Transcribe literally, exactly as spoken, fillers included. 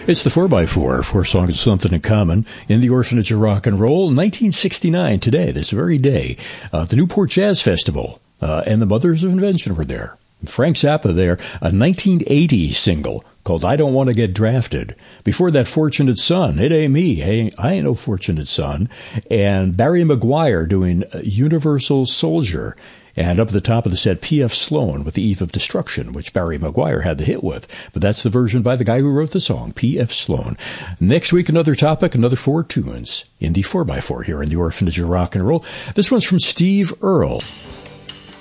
It's the four by four, four songs with something in common, in the Orphanage of Rock and Roll. nineteen sixty-nine, today, this very day, uh, the Newport Jazz Festival uh, and the Mothers of Invention were there. Frank Zappa there, a nineteen eighty single called I Don't Want to Get Drafted. Before that, Fortunate Son, It Ain't Me, I ain't, I ain't no Fortunate Son. And Barry McGuire doing Universal Soldier. And up at the top of the set, P F Sloan with The Eve of Destruction, which Barry McGuire had the hit with. But that's the version by the guy who wrote the song, P F Sloan. Next week, another topic, another four tunes in the four by four here in the Orphanage of Rock and Roll. This one's from Steve Earle.